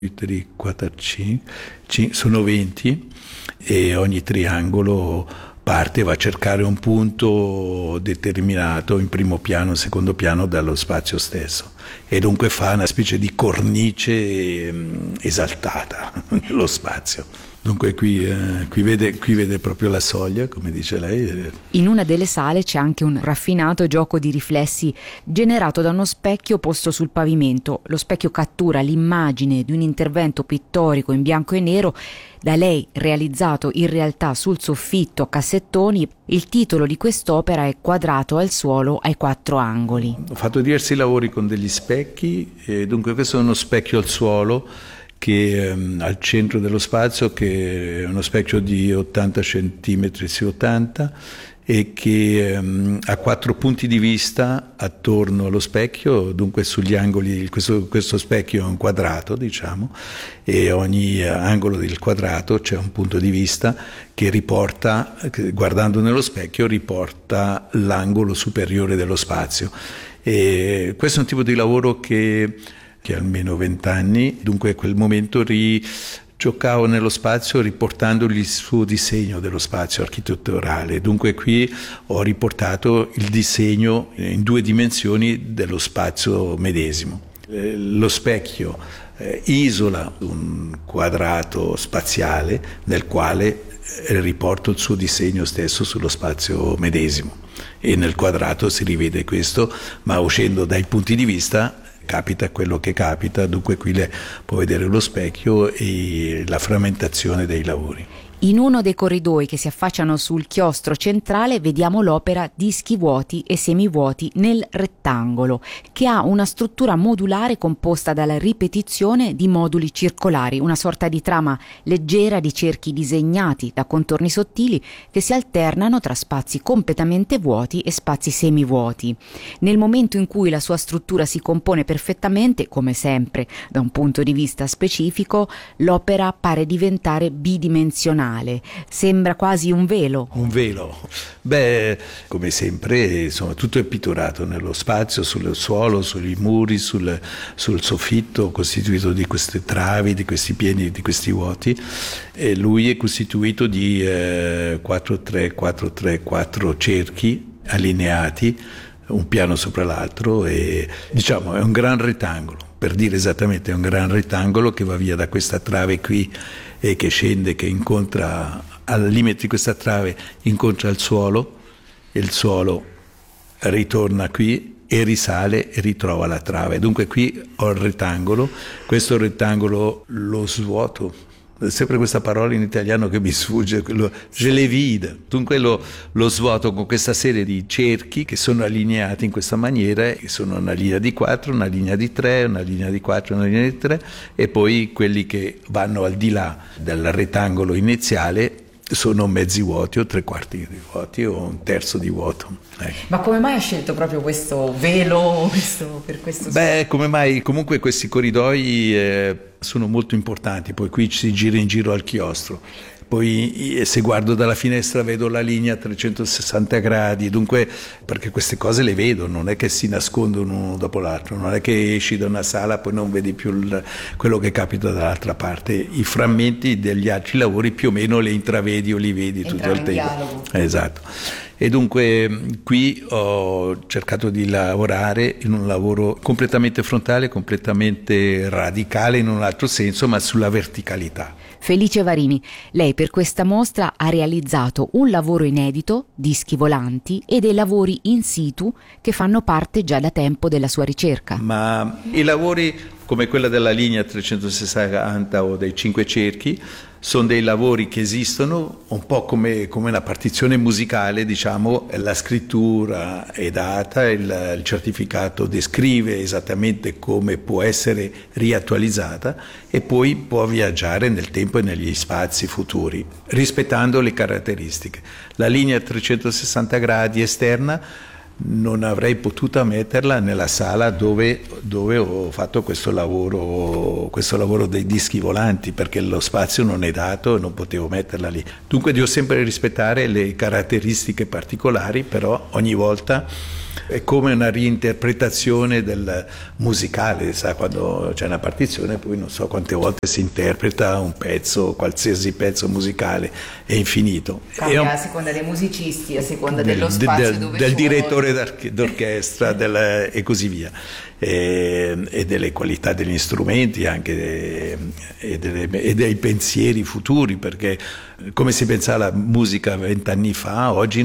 3, 4, 5, sono 20 e ogni triangolo parte e va a cercare un punto determinato in primo piano, secondo piano dallo spazio stesso e dunque fa una specie di cornice esaltata nello spazio. Dunque qui vede proprio la soglia, come dice lei. In una delle sale c'è anche un raffinato gioco di riflessi generato da uno specchio posto sul pavimento. Lo specchio cattura l'immagine di un intervento pittorico in bianco e nero da lei realizzato in realtà sul soffitto a cassettoni. Il titolo di quest'opera è Quadrato al suolo ai 4 angoli. Ho fatto diversi lavori con degli specchi e dunque questo è uno specchio al suolo che al centro dello spazio, che è uno specchio di 80 cm su 80 e che ha 4 punti di vista attorno allo specchio, dunque sugli angoli. Questo specchio è un quadrato, diciamo, e ogni angolo del quadrato c'è un punto di vista che riporta, guardando nello specchio, riporta l'angolo superiore dello spazio. E questo è un tipo di lavoro che ha almeno 20 anni, dunque a quel momento giocavo nello spazio riportandogli il suo disegno dello spazio architetturale. Dunque qui ho riportato il disegno in 2 dimensioni dello spazio medesimo. Lo specchio isola un quadrato spaziale nel quale riporto il suo disegno stesso sullo spazio medesimo e nel quadrato si rivede questo, ma uscendo dai punti di vista capita quello che capita, dunque qui lei può vedere lo specchio e la frammentazione dei lavori. In uno dei corridoi che si affacciano sul chiostro centrale vediamo l'opera Dischi vuoti e semivuoti nel rettangolo, che ha una struttura modulare composta dalla ripetizione di moduli circolari, una sorta di trama leggera di cerchi disegnati da contorni sottili che si alternano tra spazi completamente vuoti e spazi semivuoti. Nel momento in cui la sua struttura si compone perfettamente, come sempre da un punto di vista specifico, l'opera pare diventare bidimensionale. Sembra quasi un velo. Un velo. Beh, come sempre, insomma, tutto è pitturato nello spazio, sul suolo, sui muri, sul soffitto, costituito di queste travi, di questi piani, di questi vuoti. E lui è costituito di 4 cerchi allineati, un piano sopra l'altro, e diciamo è un gran rettangolo. Per dire esattamente, è un gran rettangolo che va via da questa trave qui e che scende, che incontra al limite di questa trave, incontra il suolo, e il suolo ritorna qui e risale e ritrova la trave. Dunque qui ho il rettangolo, questo rettangolo lo svuoto. Sempre questa parola in italiano che mi sfugge, je le vide. Dunque lo svuoto con questa serie di cerchi che sono allineati in questa maniera, che sono una linea di 4, una linea di 3, una linea di 4, una linea di 3, e poi quelli che vanno al di là del rettangolo iniziale sono mezzi vuoti o 3/4 di vuoti o 1/3 di vuoto. Ma come mai ha scelto proprio questo velo per questo? Beh, come mai? Comunque questi corridoi sono molto importanti, poi qui si gira in giro al chiostro. Poi se guardo dalla finestra vedo la linea a 360 gradi, dunque perché queste cose le vedo, non è che si nascondono uno dopo l'altro, non è che esci da una sala poi non vedi più quello che capita dall'altra parte. I frammenti degli altri lavori più o meno li intravedi o li vedi tutto il tempo. Dialogo. Esatto. E dunque qui ho cercato di lavorare in un lavoro completamente frontale, completamente radicale in un altro senso, ma sulla verticalità. Felice Varini, lei per questa mostra ha realizzato un lavoro inedito, dischi volanti, e dei lavori in situ che fanno parte già da tempo della sua ricerca. Ma i lavori come quella della linea 360 o dei 5 cerchi sono dei lavori che esistono un po' come una partizione musicale, diciamo, la scrittura è data, il certificato descrive esattamente come può essere riattualizzata e poi può viaggiare nel tempo e negli spazi futuri, rispettando le caratteristiche. La linea 360 gradi esterna non avrei potuto metterla nella sala dove ho fatto questo lavoro dei dischi volanti, perché lo spazio non è dato e non potevo metterla lì. Dunque devo sempre rispettare le caratteristiche particolari, però ogni volta È come una reinterpretazione del musicale, sa, quando c'è una partizione poi non so quante volte si interpreta un pezzo, qualsiasi pezzo musicale, è infinito. Cambia a seconda dei musicisti, a seconda dello spazio dove del suoni. direttore d'orchestra e così via, e delle qualità degli strumenti anche e dei pensieri futuri, perché come si pensava alla musica 20 anni fa, oggi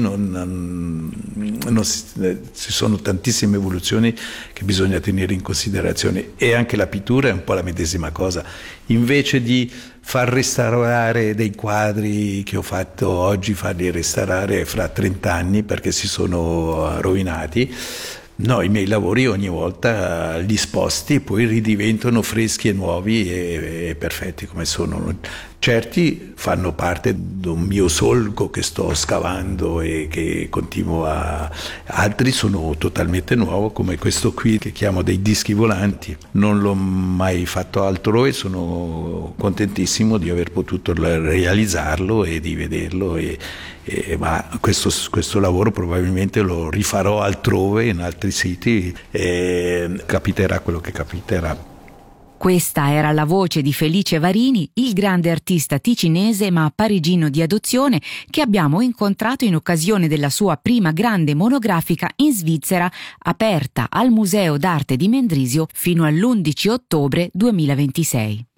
ci sono tantissime evoluzioni che bisogna tenere in considerazione, e anche la pittura è un po' la medesima cosa. Invece di far restaurare dei quadri che ho fatto oggi, farli restaurare fra 30 anni perché si sono rovinati, no, i miei lavori ogni volta li sposti e poi ridiventano freschi e nuovi e perfetti come sono. Certi fanno parte di un mio solco che sto scavando e che continuo altri sono totalmente nuovi, come questo qui che chiamo dei dischi volanti. Non l'ho mai fatto altrove, sono contentissimo di aver potuto realizzarlo e di vederlo, ma questo lavoro probabilmente lo rifarò altrove, in altri siti, e capiterà quello che capiterà. Questa era la voce di Felice Varini, il grande artista ticinese ma parigino di adozione che abbiamo incontrato in occasione della sua prima grande monografica in Svizzera, aperta al Museo d'Arte di Mendrisio fino all'11 ottobre 2026.